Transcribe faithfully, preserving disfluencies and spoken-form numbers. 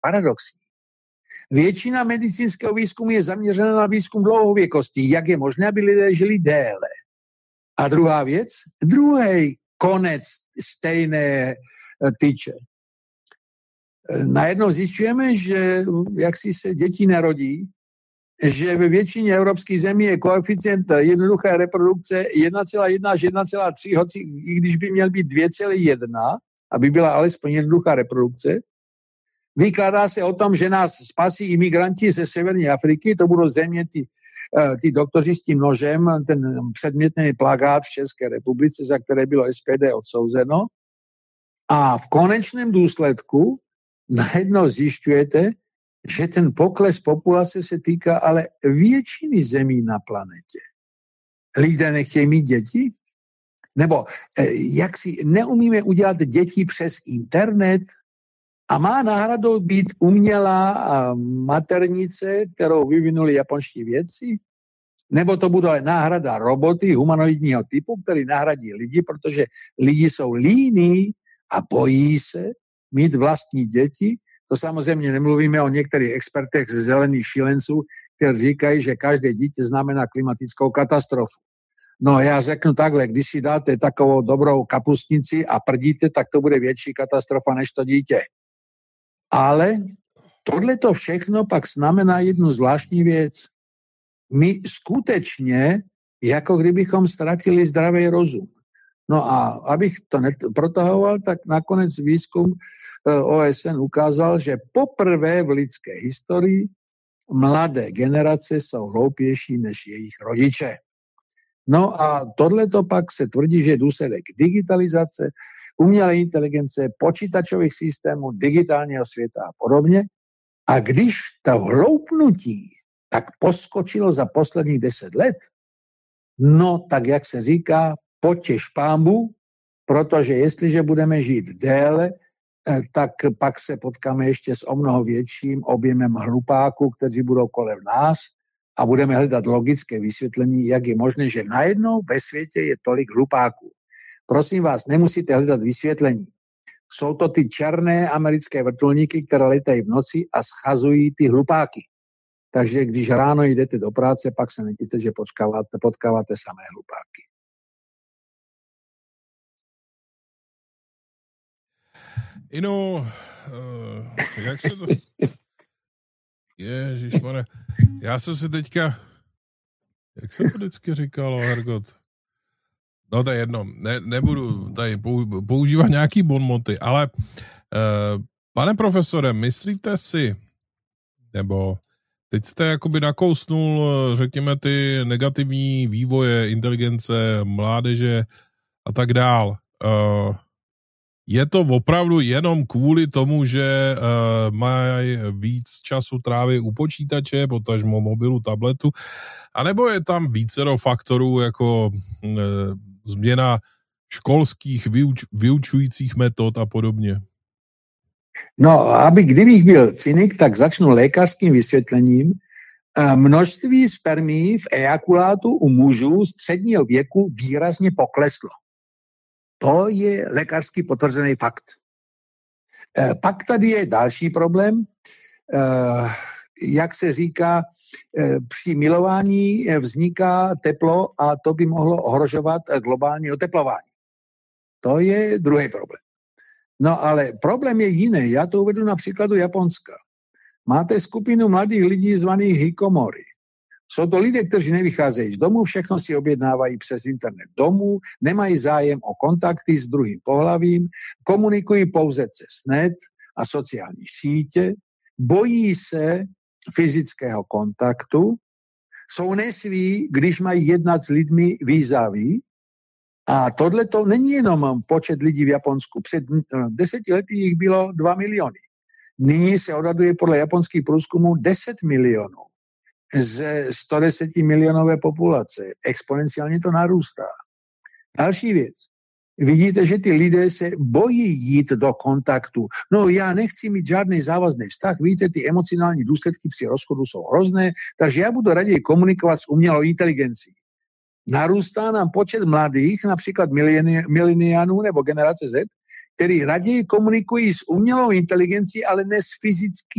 paradoxní. Většina medicínského výzkumu je zaměřena na výzkum dlouhověkosti, jak je možné, aby lidé žili déle. A druhá věc, druhý konec stejné tyče. Najednou zjišťujeme, že jak si se děti narodí, že ve většině evropských zemí je koeficient jednoduché reprodukce jedna celá jedna až jedna celá tři, hoci i když by měl být dvě celá jedna, aby byla alespoň jednoduchá reprodukce. Vykládá se o tom, že nás spasí imigranti ze severní Afriky, to budou země ty, ty doktoři s tím nožem, ten předmětný plakát v České republice, za které bylo S P D odsouzeno. A v konečném důsledku najednou zjišťujete, že ten pokles populace se týká ale většiny zemí na planetě. Lidé nechtějí mít děti? Nebo jak si neumíme udělat děti přes internet a má náhradou být umělá maternice, kterou vyvinuli japonští vědci? Nebo to bude náhrada roboty humanoidního typu, který nahradí lidi, protože lidi jsou líní a bojí se mít vlastní děti. To samozřejmě nemluvíme o některých expertech z zelených šílenců, kteří říkají, že každé dítě znamená klimatickou katastrofu. No já řeknu takhle, když si dáte takovou dobrou kapustnici a prdíte, tak to bude větší katastrofa než to dítě. Ale tohleto všechno pak znamená jednu zvláštní věc. My skutečně, jako kdybychom ztratili zdravý rozum. No a abych to protahoval, tak nakonec výzkum O S N ukázal, že poprvé v lidské historii mladé generace jsou hloupější než jejich rodiče. No a tohleto pak se tvrdí, že je důsledek digitalizace, umělé inteligence, počítačových systémů, digitálního světa a podobně. A když to hloupnutí tak poskočilo za posledních deset let, no tak jak se říká, potěš pámbu, protože jestliže budeme žít déle, tak pak se potkáme ještě s o mnoho větším objemem hlupáků, kteří budou kolem nás a budeme hledat logické vysvětlení, jak je možné, že najednou ve světě je tolik hlupáků. Prosím vás, nemusíte hledat vysvětlení. Jsou to ty černé americké vrtulníky, které letají v noci a schazují ty hlupáky. Takže když ráno jdete do práce, pak se nedíte, že potkáváte, potkáváte samé hlupáky. Ino, uh, jak se to... Ježišmane, já jsem si teďka... Jak se to vždycky říkalo, Hergot? No to je jedno, ne, nebudu tady používat nějaký bonmoty, ale uh, pane profesore, myslíte si, nebo teď jste jakoby nakousnul, řekněme, ty negativní vývoje, inteligence, mládeže a tak dál. Uh, Je to opravdu jenom kvůli tomu, že uh, mají víc času trávy u počítače, potažmo mobilu, tabletu, anebo je tam vícero faktorů jako uh, změna školských vyuč- vyučujících metod a podobně? No, aby kdybych byl cynik, tak začnu lékařským vysvětlením. Množství spermií v ejakulátu u mužů středního věku výrazně pokleslo. To je lékařsky potvrzený fakt. E, pak tady je další problém. E, jak se říká, e, při milování vzniká teplo a to by mohlo ohrožovat globální oteplování. To je druhý problém. No ale problém je jiný. Já to uvedu na příkladu Japonska. Máte skupinu mladých lidí zvaných hikomori. Jsou to lidé, kteří nevycházejí z domu, všechno si objednávají přes internet domů, nemají zájem o kontakty s druhým pohlavím, komunikují pouze přes net a sociální sítě, bojí se fyzického kontaktu, jsou nesví, když mají jednat s lidmi vis-a-vis. A tohle to není jenom počet lidí v Japonsku. Před deseti lety jich bylo dva miliony. Nyní se odhaduje podle japonských průzkumů deset milionů. Ze sto deset milionové populace. Exponenciálně to narůstá. Další věc. Vidíte, že ty lidé se bojí jít do kontaktu. No já nechci mít žádný závazný vztah. Víte, ty emocionální důsledky při rozchodu jsou hrozné, takže já budu raději komunikovat s umělou inteligencí. Narůstá nám počet mladých, například mileniánů nebo generace Z, kteří raději komunikují s umělou inteligencí, ale ne s fyzickým